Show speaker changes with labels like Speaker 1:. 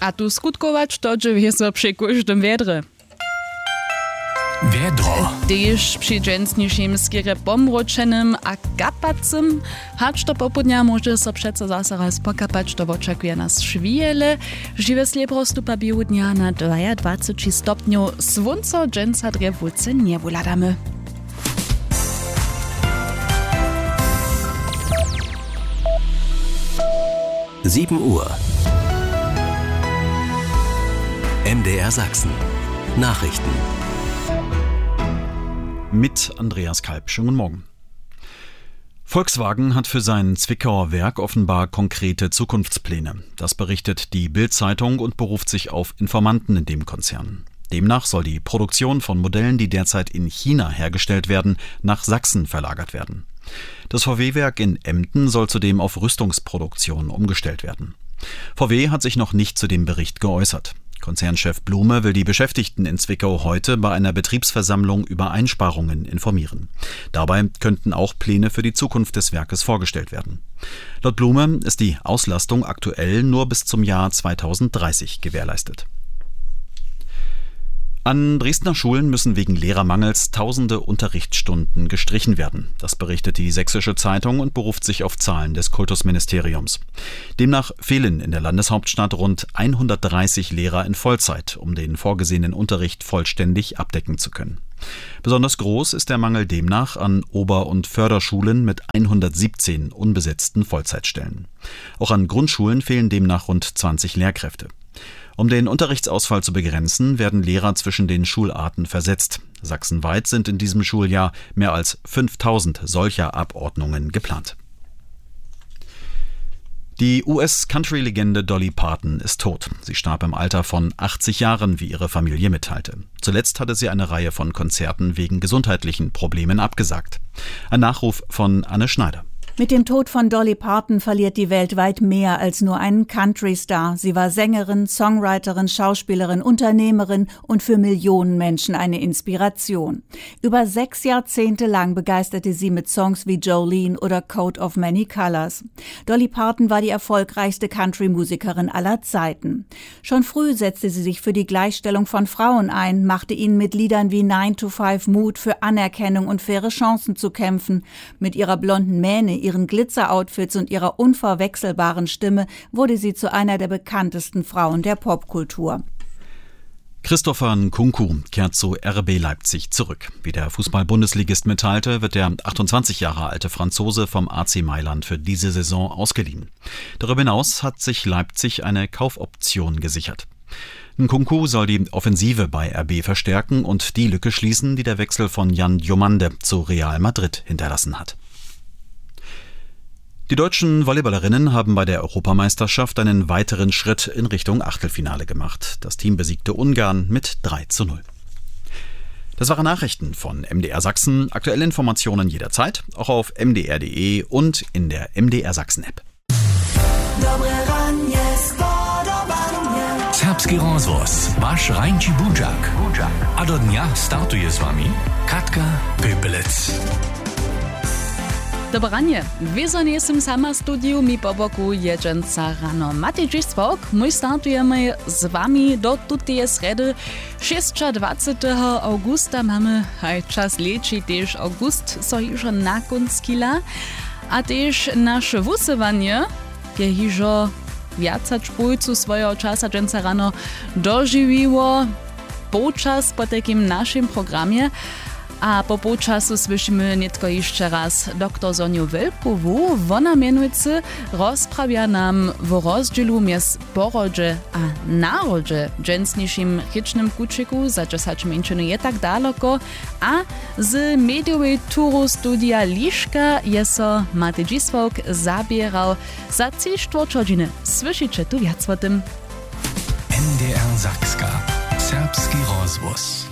Speaker 1: A tu skutkować to dzieje się przy każdym wiedrze.
Speaker 2: Wiedro.
Speaker 1: Też przy dżęsniejszym skierę pomroczenym a kapacym, hacz to popodnia może so przeco zase raz pokapać, to oczekuje nas szwijele. Żywe sliebro stupa białudnia na 22 stopniu, słońco dżęsa drewuce nie wuladamy.
Speaker 2: Uhr. MDR Sachsen. Nachrichten.
Speaker 3: Mit Andreas Kalb. Schönen Morgen. Volkswagen hat für sein Zwickauer Werk offenbar konkrete Zukunftspläne. Das berichtet die Bild-Zeitung und beruft sich auf Informanten in dem Konzern. Demnach soll die Produktion von Modellen, die derzeit in China hergestellt werden, nach Sachsen verlagert werden. Das VW-Werk in Emden soll zudem auf Rüstungsproduktion umgestellt werden. VW hat sich noch nicht zu dem Bericht geäußert. Konzernchef Blume will die Beschäftigten in Zwickau heute bei einer Betriebsversammlung über Einsparungen informieren. Dabei könnten auch Pläne für die Zukunft des Werkes vorgestellt werden. Laut Blume ist die Auslastung aktuell nur bis zum Jahr 2030 gewährleistet. An Dresdner Schulen müssen wegen Lehrermangels tausende Unterrichtsstunden gestrichen werden. Das berichtet die Sächsische Zeitung und beruft sich auf Zahlen des Kultusministeriums. Demnach fehlen in der Landeshauptstadt rund 130 Lehrer in Vollzeit, um den vorgesehenen Unterricht vollständig abdecken zu können. Besonders groß ist der Mangel demnach an Ober- und Förderschulen mit 117 unbesetzten Vollzeitstellen. Auch an Grundschulen fehlen demnach rund 20 Lehrkräfte. Um den Unterrichtsausfall zu begrenzen, werden Lehrer zwischen den Schularten versetzt. Sachsenweit sind in diesem Schuljahr mehr als 5000 solcher Abordnungen geplant. Die US-Country-Legende Dolly Parton ist tot. Sie starb im Alter von 80 Jahren, wie ihre Familie mitteilte. Zuletzt hatte sie eine Reihe von Konzerten wegen gesundheitlichen Problemen abgesagt. Ein Nachruf von Anne Schneider.
Speaker 4: Mit dem Tod von Dolly Parton verliert die Welt weit mehr als nur einen Country-Star. Sie war Sängerin, Songwriterin, Schauspielerin, Unternehmerin und für Millionen Menschen eine Inspiration. Über 6 Jahrzehnte lang begeisterte sie mit Songs wie Jolene oder Coat of Many Colors. Dolly Parton war die erfolgreichste Country-Musikerin aller Zeiten. Schon früh setzte sie sich für die Gleichstellung von Frauen ein, machte ihnen mit Liedern wie 9 to 5 Mut, für Anerkennung und faire Chancen zu kämpfen. Mit ihrer blonden Mähne, ihren Glitzer-Outfits und ihrer unverwechselbaren Stimme wurde sie zu einer der bekanntesten Frauen der Popkultur.
Speaker 3: Christopher Nkunku kehrt zu RB Leipzig zurück. Wie der Fußball-Bundesligist mitteilte, wird der 28 Jahre alte Franzose vom AC Mailand für diese Saison ausgeliehen. Darüber hinaus hat sich Leipzig eine Kaufoption gesichert. Nkunku soll die Offensive bei RB verstärken und die Lücke schließen, die der Wechsel von Jan Diomande zu Real Madrid hinterlassen hat. Die deutschen Volleyballerinnen haben bei der Europameisterschaft einen weiteren Schritt in Richtung Achtelfinale gemacht. Das Team besiegte Ungarn mit 3:0. Das waren Nachrichten von MDR Sachsen. Aktuelle Informationen jederzeit, auch auf mdr.de und in der MDR Sachsen App.
Speaker 2: Serbski rozvoz, vaš Rajnči Budžak. A do dnia startuje s vami Katka Pepelec.
Speaker 1: Dobranie, wyzwanie jestem sama studiu, mi po boku jedzenca rano. Matej Dziswok, my startujemy z wami do tutej sredy 26. augusta. Mamy czas leči, też august, so już na konckila. A też nasze wusywanie, jehiżo wiacać pojcu swojego czasa dżęca rano dożywiło počas po takim naszym programie. A po počasu słyszymy nietko jeszcze raz dr Soniu Welkowu. Ona mianujcy rozprawia nam w rozdzielu między porodze a narodze w dżęsniejszym rycznym kuczyku, za czasach męczyny je tak daleko, a z mediowej turu studia Liszka jest Matej Dziswok zabierał za 3/4 godziny. Słyszycie tu wiac o tym.
Speaker 2: MDR Sachska. Serbski rozvoz.